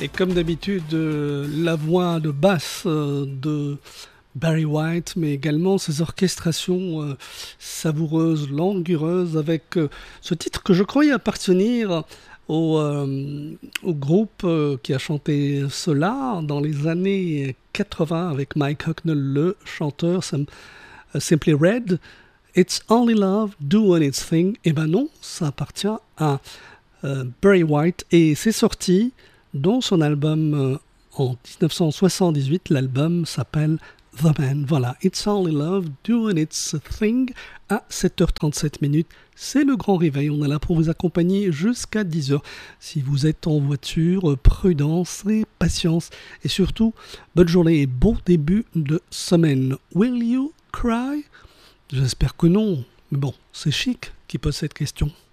Et comme d'habitude, la voix de basse de Barry White, mais également ses orchestrations savoureuses, langoureuses, avec ce titre que je croyais appartenir au groupe qui a chanté cela dans les années 80 avec Mike Hucknall, le chanteur Simply Red. It's Only Love Doing Its Thing. Eh ben non, ça appartient à Barry White et c'est sorti dans son album en 1978. L'album s'appelle The Man. Voilà, It's Only Love Doing Its Thing à 7h37. C'est le grand réveil. On est là pour vous accompagner jusqu'à 10h. Si vous êtes en voiture, prudence et patience. Et surtout, bonne journée et bon début de semaine. Will you cry? J'espère que non. Mais bon, c'est Chic qui pose cette question.